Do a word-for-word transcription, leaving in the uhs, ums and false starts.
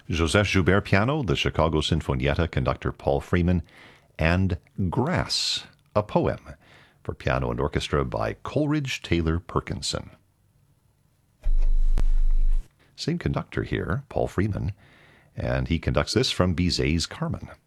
Joseph Joubert piano, the Chicago Sinfonietta, conductor Paul Freeman, and Grass, a poem, for piano and orchestra by Coleridge Taylor Perkinson. Same conductor here, Paul Freeman, and he conducts this from Bizet's Carmen.